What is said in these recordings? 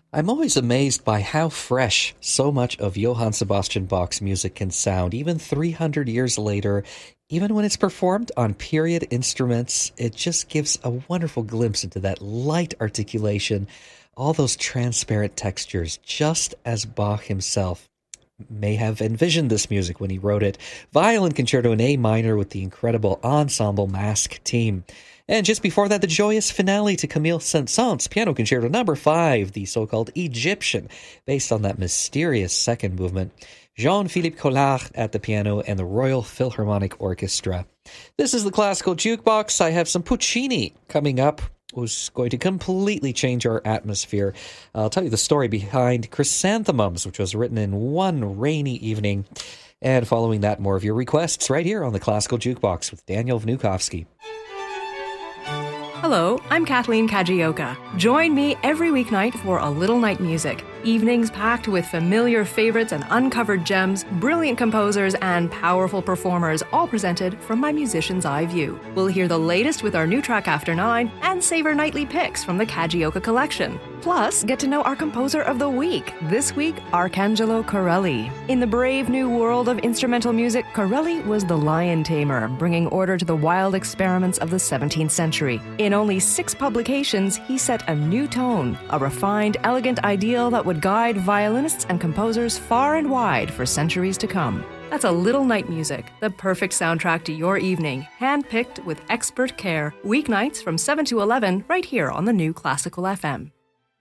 I'm always amazed by how fresh so much of Johann Sebastian Bach's music can sound, even 300 years later. Even when it's performed on period instruments, it just gives a wonderful glimpse into that light articulation, all those transparent textures, just as Bach himself may have envisioned this music when he wrote it. Violin Concerto in A minor with the incredible Ensemble Mask team. And just before that, the joyous finale to Camille Saint-Saëns' Piano Concerto Number 5, the so-called Egyptian, based on that mysterious second movement. Jean-Philippe Collard at the piano and the Royal Philharmonic Orchestra. This is the Classical Jukebox. I have some Puccini coming up, who's going to completely change our atmosphere. I'll tell you the story behind Chrysanthemums, which was written in one rainy evening. And following that, more of your requests right here on the Classical Jukebox with Daniel Vnukovsky. Hello, I'm Kathleen Kajioka. Join me every weeknight for A Little Night Music. Evenings packed with familiar favorites and uncovered gems, brilliant composers, and powerful performers, all presented from my musician's eye view. We'll hear the latest with our new track After 9 and savor nightly picks from the Kajioka collection. Plus, get to know our composer of the week. This week, Arcangelo Corelli. In the brave new world of instrumental music, Corelli was the lion tamer, bringing order to the wild experiments of the 17th century. In only 6 publications, he set a new tone, a refined, elegant ideal that would guide violinists and composers far and wide for centuries to come. That's A Little Night Music, the perfect soundtrack to your evening, handpicked with expert care. Weeknights from 7 to 11, right here on the new Classical FM.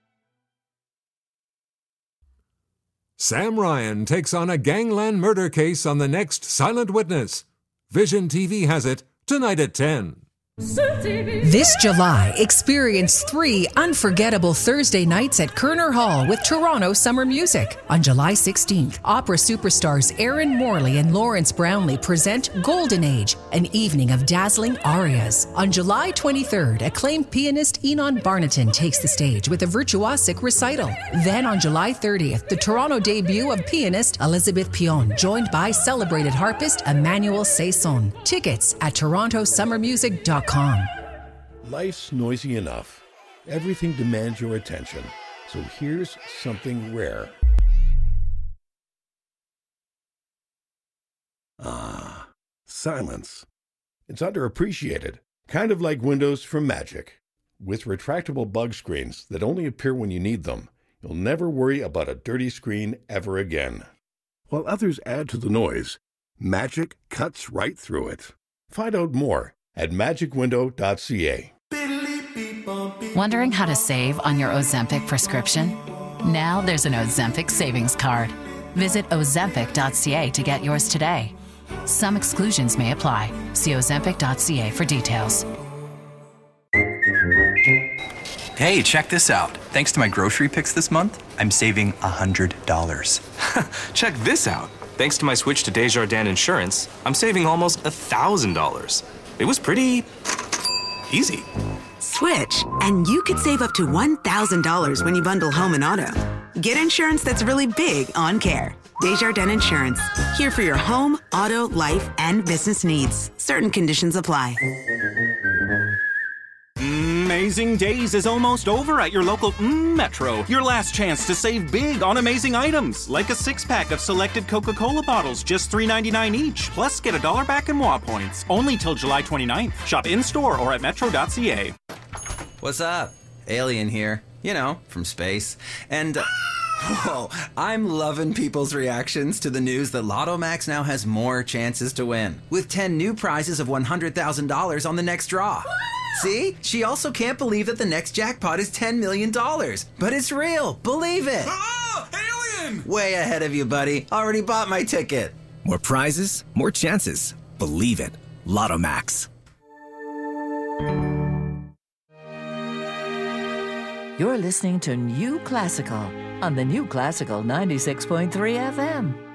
Sam Ryan takes on a gangland murder case on the next Silent Witness. Vision TV has it tonight at 10. This July, experience 3 unforgettable Thursday nights at Kerner Hall with Toronto Summer Music. On July 16th, opera superstars Aaron Morley and Lawrence Brownlee present Golden Age, an evening of dazzling arias. On July 23rd, acclaimed pianist Enon Barnaton takes the stage with a virtuosic recital. Then on July 30th, the Toronto debut of pianist Elizabeth Pion, joined by celebrated harpist Emmanuel Saison. Tickets at torontosummermusic.com. Life's noisy enough. Everything demands your attention. So here's something rare. Silence. It's underappreciated. Kind of like Windows from Magic. With retractable bug screens that only appear when you need them, you'll never worry about a dirty screen ever again. While others add to the noise, Magic cuts right through it. Find out more at magicwindow.ca. Wondering how to save on your Ozempic prescription? Now there's an Ozempic savings card. Visit ozempic.ca to get yours today. Some exclusions may apply. See ozempic.ca for details. Hey, check this out. Thanks to my grocery picks this month, I'm saving $100. Check this out. Thanks to my switch to Desjardins Insurance, I'm saving almost $1,000. It was pretty easy. Switch, and you could save up to $1,000 when you bundle home and auto. Get insurance that's really big on care. Desjardins Insurance. Here for your home, auto, life, and business needs. Certain conditions apply. Amazing Days is almost over at your local Metro. Your last chance to save big on amazing items, like a 6-pack of selected Coca-Cola bottles, just $3.99 each. Plus, get $1 back in MOA points. Only till July 29th. Shop in-store or at metro.ca. What's up? Alien here. You know, from space. And, whoa, I'm loving people's reactions to the news that Lotto Max now has more chances to win, with 10 new prizes of $100,000 on the next draw. See? She also can't believe that the next jackpot is $10 million. But it's real. Believe it. Alien! Way ahead of you, buddy. Already bought my ticket. More prizes, more chances. Believe it. Lotto Max. You're listening to New Classical on the New Classical 96.3 FM.